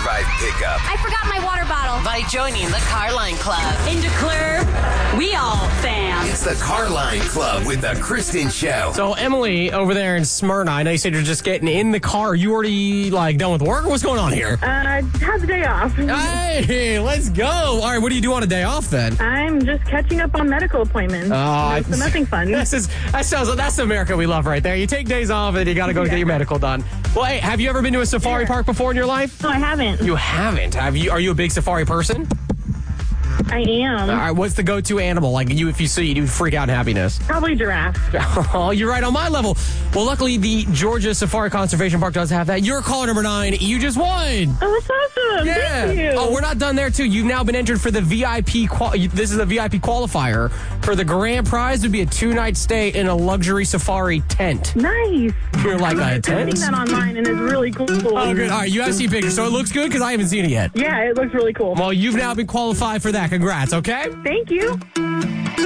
Drive pickup. I forgot my water bottle. By joining the Carline Club. In Declare, we all fam. It's the Carline Club with the Kristen Show. So, Emily, over there in Smyrna, I know you said you're just getting in the car. Are you already, done with work? What's going on here? Have the day off. Hey, let's go. All right, what do you do on a day off, then? I'm just catching up on medical appointments. So nothing fun. That's the America we love right there. You take days off and you got to go get your medical done. Well, hey, have you ever been to a safari park before in your life? No, I haven't. You haven't? Are you a big safari person? I am. All right, what's the go-to animal? If you see it, you freak out in happiness. Probably giraffe. Oh, you're right on my level. Well, luckily, the Georgia Safari Conservation Park does have that. You're caller number 9. You just won. Oh, that's awesome. Yeah. Thank you. Oh, we're not done there, too. You've now been entered for the VIP. This is a VIP qualifier. For the grand prize would be a 2-night stay in a luxury safari tent. Nice. You're like, a I've tent? seen that online, and it's really cool. Oh, good. All right, you have seen pictures, so it looks good because I haven't seen it yet. Yeah, it looks really cool. Well, you've now been qualified for that. Congrats, okay? Thank you.